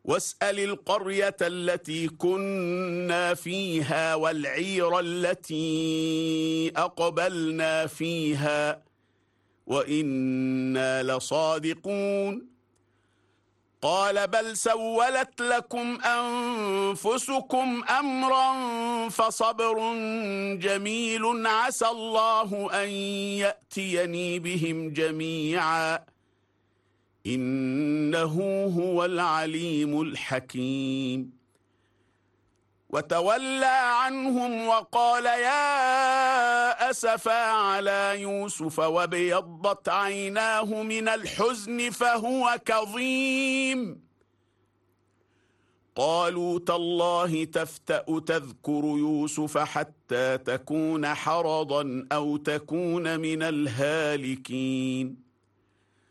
واسأل القرية التي كنا فيها والعير التي أقبلنا فيها وإنا لصادقون قال بل سولت لكم أنفسكم أمرا فصبر جميل عسى الله أن يأتيني بهم جميعا إنه هو العليم الحكيم وتولى عنهم وقال يا أسفا على يوسف وابيضت عيناه من الحزن فهو كظيم قالوا تالله تفتأ تذكر يوسف حتى تكون حرضا أو تكون من الهالكين